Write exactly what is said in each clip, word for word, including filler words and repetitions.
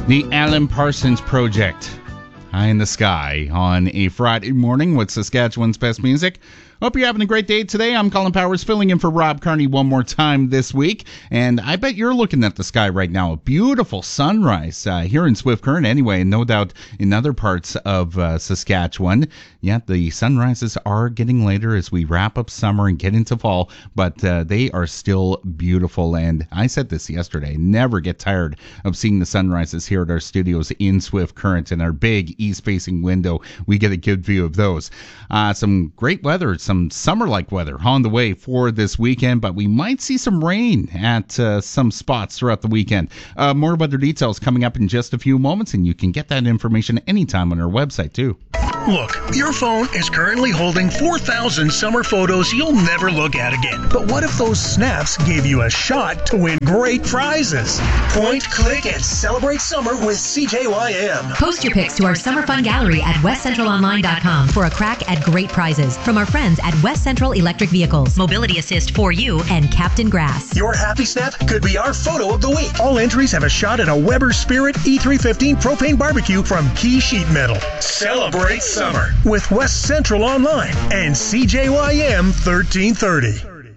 The Alan Parsons Project, High in the Sky, on a Friday morning with Saskatchewan's best music. Hope you're having a great day today. I'm Colin Powers, filling in for Rob Carney one more time this week. And I bet you're looking at the sky right now. A beautiful sunrise uh, here in Swift Current anyway, and no doubt in other parts of uh, Saskatchewan. Yeah, the sunrises are getting later as we wrap up summer and get into fall, but uh, they are still beautiful. And I said this yesterday, never get tired of seeing the sunrises here at our studios in Swift Current. And our big east-facing window, we get a good view of those. Uh, some great weather, some summer-like weather on the way for this weekend, but we might see some rain at uh, some spots throughout the weekend. Uh, more weather details coming up in just a few moments, and you can get that information anytime on our website, too. Look, your phone is currently holding four thousand summer photos you'll never look at again. But what if those snaps gave you a shot to win great prizes? Point, click, and celebrate summer with C J Y M. Post your pics to our Summer Fun Gallery at west central online dot com for a crack at great prizes from our friends at West Central Electric Vehicles, Mobility Assist for You, and Captain Grass. Your happy snap could be our photo of the week. All entries have a shot at a Weber Spirit E three fifteen propane barbecue from Key Sheet Metal. Celebrate summer with West Central Online and C J Y M thirteen thirty.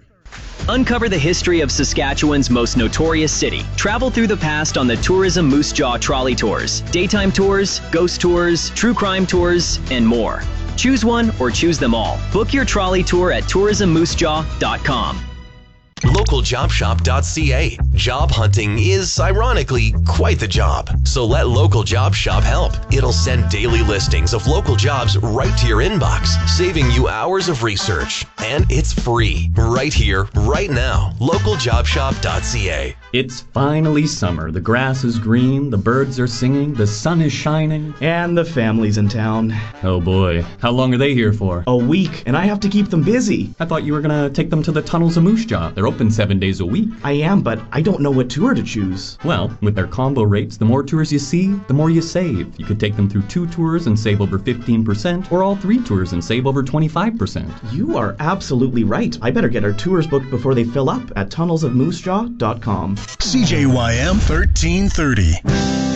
Uncover the history of Saskatchewan's most notorious city. Travel through the past on the Tourism Moose Jaw Trolley Tours. Daytime tours, ghost tours, true crime tours, and more. Choose one or choose them all. Book your trolley tour at tourism moose jaw dot com. local job shop dot c a. Job hunting is, ironically, quite the job. So let Local Job Shop help. It'll send daily listings of local jobs right to your inbox, saving you hours of research. And it's free. Right here, right now. local job shop dot c a. It's finally summer. The grass is green, the birds are singing, the sun is shining. And the family's in town. Oh boy. How long are they here for? A week, and I have to keep them busy. I thought you were gonna take them to the tunnels of Moose Jaw. They're open seven days a week. I am, but I don't know what tour to choose. Well, with their combo rates, the more tours you see, the more you save. You could take them through two tours and save over fifteen percent, or all three tours and save over twenty-five percent. You are absolutely right. I better get our tours booked before they fill up at tunnels of moose jaw dot com. C J Y M thirteen thirty.